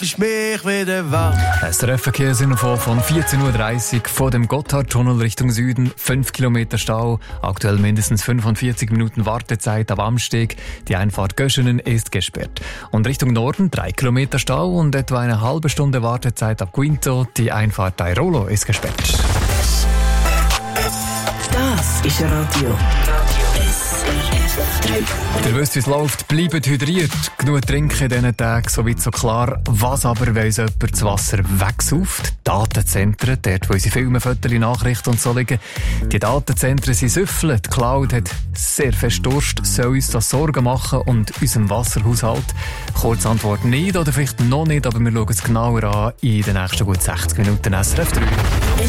ich mich wieder wach. SRF-Verkehrsinfo von 14.30 Uhr vor dem Gotthardtunnel Richtung Süden. 5 Kilometer Stau, aktuell mindestens 45 Minuten Wartezeit am Amsteg. Die Einfahrt Göschenen ist gesperrt. Und Richtung Norden 3 Kilometer Stau und etwa eine halbe Stunde Wartezeit ab Quinto. Die Einfahrt Airolo ist gesperrt. Das ist Radio. Ihr wisst, wie es läuft. Bleibt hydriert. Genug trinken in diesen Tagen, soweit so klar. Was aber, wenn uns jemand das Wasser wegsauft? Datenzentren, dort wo unsere Filme, Fotos, Nachrichten und so liegen. Die Datenzentren sind Süffeln. Die Cloud hat sehr fest Durst. Soll uns das Sorgen machen und unserem Wasserhaushalt? Kurze Antwort nicht oder vielleicht noch nicht, aber wir schauen es genauer an in den nächsten gut 60 Minuten SRF 3.